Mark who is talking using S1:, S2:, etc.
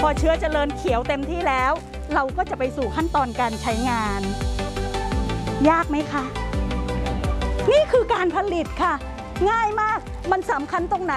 S1: พอเชื้อเจริญเขียวเต็มที่แล้วเราก็จะไปสู่ขั้นตอนการใช้งานยากไหมคะนี่คือการผลิตค่ะง่ายมากมันสำคัญตรงไหน